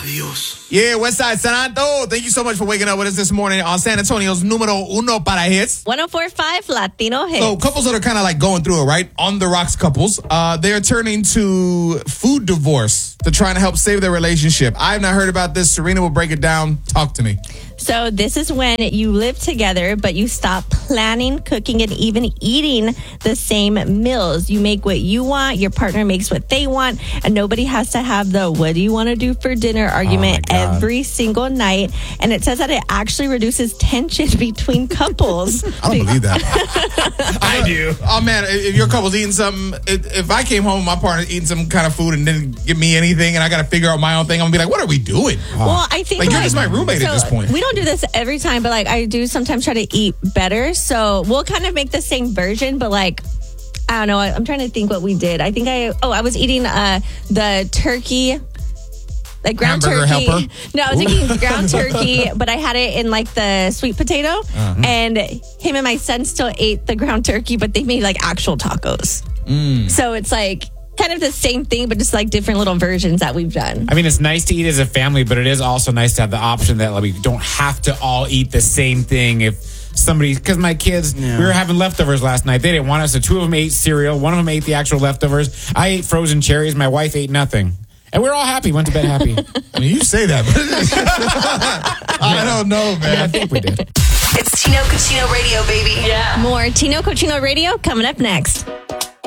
Adios. Yeah, Westside San Antonio. Thank you so much for waking up with us this morning on San Antonio's numero uno para hits. 104.5 Latino Hits. So couples that are kind of like going through it, right? On the rocks couples, they're turning to food divorce to try to help save their relationship. I've not heard about this. Serena will break it down. Talk to me. So this is when you live together, but you stop planning, cooking, and even eating the same meals. You make what you want, your partner makes what they want, and nobody has to have the what do you want to do for dinner argument every single night. And it says that it actually reduces tension between couples. I don't believe that. I do. Oh, man, if your couple's eating something, if I came home, my partner's eating some kind of food and didn't give me anything, and I got to figure out my own thing, I'm going to be like, what are we doing? Well, I think like you're just my roommate at this point. We don't do this every time, but like I do sometimes try to eat better. So we'll kind of make the same version, but like, I don't know. I'm trying to think what we did. I think I was eating the turkey, like ground Hamburger turkey. helper? No, I was eating ground turkey, but I had it in like the sweet potato. And him and my son still ate the ground turkey, but they made like actual tacos. So it's like kind of the same thing, but just like different little versions that we've done. I mean, it's nice to eat as a family, but it is also nice to have the option that like, we don't have to all eat the same thing. If somebody, because my kids, we were having leftovers last night. They didn't want us, so two of them ate cereal. One of them ate the actual leftovers. I ate frozen cherries. My wife ate nothing. And we're all happy. Went to bed happy. I mean, you say that, but I don't know, man. I think we did. It's Tino Cochino Radio, baby. More Tino Cochino Radio coming up next.